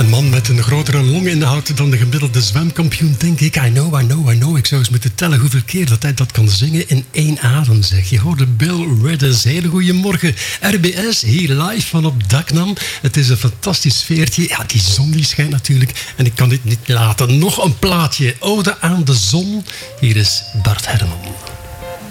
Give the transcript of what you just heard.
Een man met een grotere longinhoud dan de gemiddelde zwemkampioen, denk ik. I know. Ik zou eens moeten tellen hoeveel keer dat hij dat kan zingen in één adem, zeg. Je hoorde Bill Ridders. Hele goede morgen. RBS, hier live van op Daknam. Het is een fantastisch sfeertje. Ja, die zon die schijnt natuurlijk. En ik kan dit niet laten. Nog een plaatje. Ode aan de zon. Hier is Bart Herman.